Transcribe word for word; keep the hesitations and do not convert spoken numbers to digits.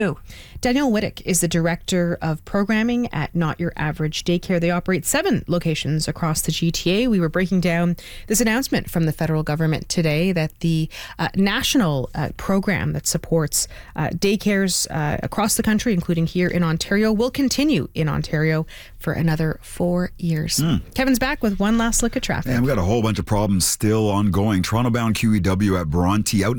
Danielle Wittick is the Director of Programming at Not Your Average Daycare. They operate seven locations across the G T A. We were breaking down this announcement from the federal government today that the uh, national uh, program that supports uh, daycares uh, across the country, including here in Ontario, will continue in Ontario for another four years. Mm. Kevin's back with one last look at traffic. And we've got a whole bunch of problems still ongoing. Toronto-bound Q E W at Bronte out